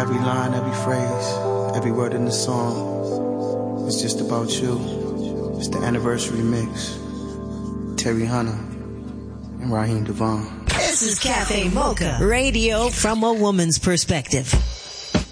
every line, every phrase, every word in the song is just about you. It's the anniversary mix. Terry Hunter and Raheem Devon. This is Cafe Mocha, radio from a woman's perspective.